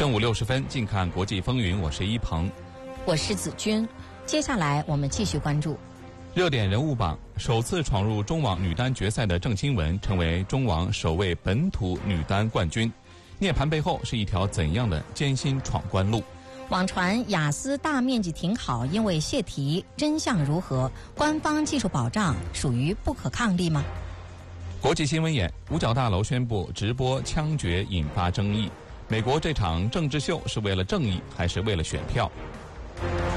正午60分，近看国际风云，我是一鹏， 我是子君。接下来我们继续关注热点人物榜。首次闯入中网女单决赛的郑钦文，成为中网首位本土女单冠军。涅槃背后是一条怎样的艰辛闯关路？ 网传雅思大面积停考因为泄题，真相如何？官方技术保障属于不可抗力吗？ 国际新闻眼，五角大楼宣布直播枪决引发争议。美国这场政治秀是为了正义还是为了选票？